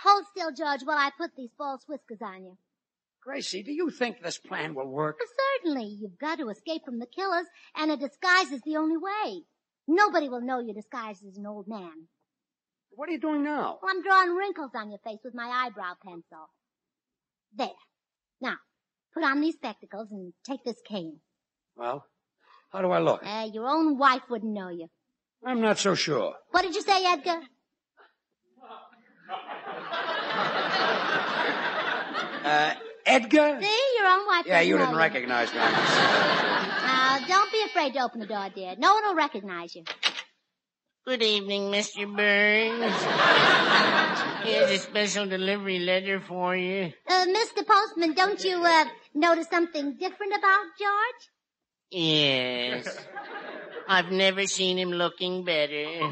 hold still, George, while I put these false whiskers on you. Gracie, do you think this plan will work? Well, certainly. You've got to escape from the killers, and a disguise is the only way. Nobody will know you're disguised as an old man. What are you doing now? Well, I'm drawing wrinkles on your face with my eyebrow pencil. There. Now, put on these spectacles and take this cane. Well, how do I look? Your own wife wouldn't know you. I'm not so sure. What did you say, Edgar? Edgar? See, your own wife Yeah, you know didn't recognize me. Now, don't be afraid to open the door, dear. No one will recognize you. Good evening, Mr. Burns. Here's a special delivery letter for you. Mr. Postman, don't you, notice something different about George? Yes. I've never seen him looking better.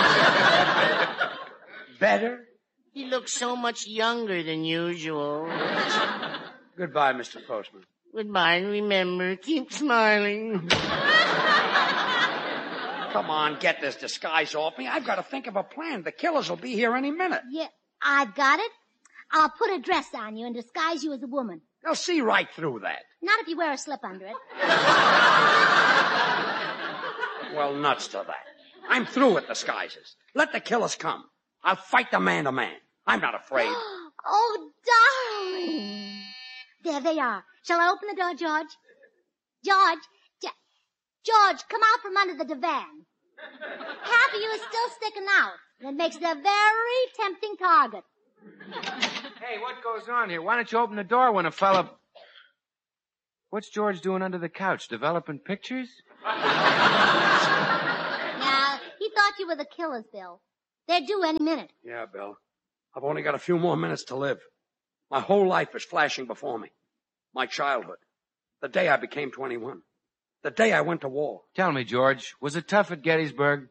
Better? He looks so much younger than usual. Goodbye, Mr. Postman. Goodbye, and remember, keep smiling. Come on, get this disguise off me. I've got to think of a plan. The killers will be here any minute. Yeah, I've got it. I'll put a dress on you and disguise you as a woman. They'll see right through that. Not if you wear a slip under it. Well, nuts to that. I'm through with disguises. Let the killers come. I'll fight them man to man. I'm not afraid. Oh, darling. There they are. Shall I open the door, George? George, come out from under the divan. Half of you is still sticking out, and it makes it a very tempting target. Hey, what goes on here? Why don't you open the door when a fella... What's George doing under the couch? Developing pictures? Now, he thought you were the killers, Bill. They're due any minute. Yeah, Bill. I've only got a few more minutes to live. My whole life is flashing before me. My childhood. The day I became 21. The day I went to war. Tell me, George, was it tough at Gettysburg?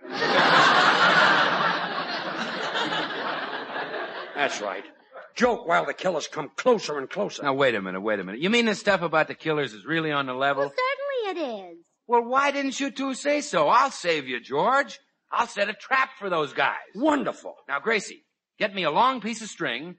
That's right. Joke while the killers come closer and closer. Now, wait a minute. You mean this stuff about the killers is really on the level? Well, certainly it is. Well, why didn't you two say so? I'll save you, George. I'll set a trap for those guys. Wonderful. Now, Gracie, get me a long piece of string